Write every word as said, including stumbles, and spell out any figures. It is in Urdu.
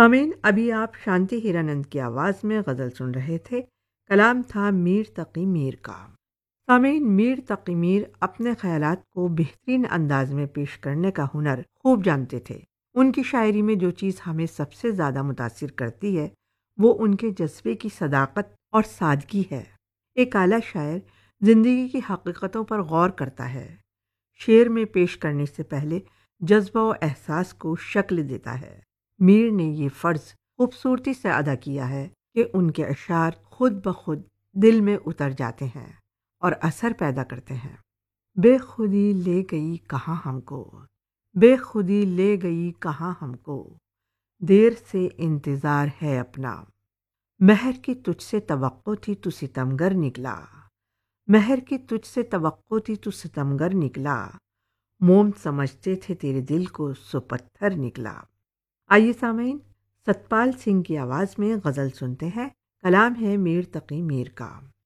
سامعین، ابھی آپ شانتی ہیرانند کی آواز میں غزل سن رہے تھے۔ کلام تھا میر تقی میر کا۔ سامعین، میر تقی میر اپنے خیالات کو بہترین انداز میں پیش کرنے کا ہنر خوب جانتے تھے۔ ان کی شاعری میں جو چیز ہمیں سب سے زیادہ متاثر کرتی ہے وہ ان کے جذبے کی صداقت اور سادگی ہے۔ ایک اعلیٰ شاعر زندگی کی حقیقتوں پر غور کرتا ہے، شعر میں پیش کرنے سے پہلے جذبہ و احساس کو شکل دیتا ہے۔ میر نے یہ فرض خوبصورتی سے ادا کیا ہے کہ ان کے اشعار خود بخود دل میں اتر جاتے ہیں اور اثر پیدا کرتے ہیں۔ بے خودی لے گئی کہاں ہم کو، بے خودی لے گئی کہاں ہم کو، دیر سے انتظار ہے اپنا، مہر کی تجھ سے توقع تھی تو ستمگر نکلا، مہر کی تجھ سے توقع تھی تو ستمگر نکلا، موم سمجھتے تھے تیرے دل کو سو پتھر نکلا۔ آئیے سامعین، ستپال سنگھ کی آواز میں غزل سنتے ہیں۔ کلام ہے میر تقی میر کا۔